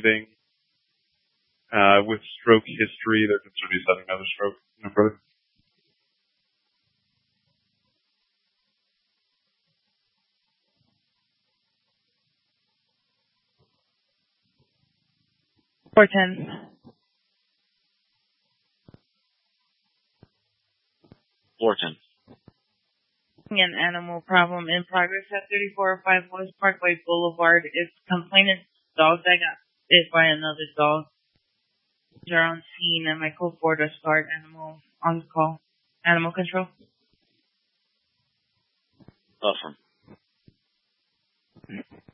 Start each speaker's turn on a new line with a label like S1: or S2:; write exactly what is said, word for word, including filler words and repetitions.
S1: breathing, uh, with stroke history. They're concerned he's having another stroke. No further.
S2: four ten.
S3: four ten.
S2: An animal problem in progress at thirty-four oh five West Parkway Boulevard. It's complainant's dog that got bit by another dog. You're on scene and my code four to start animal on call. Animal control.
S3: Affirm.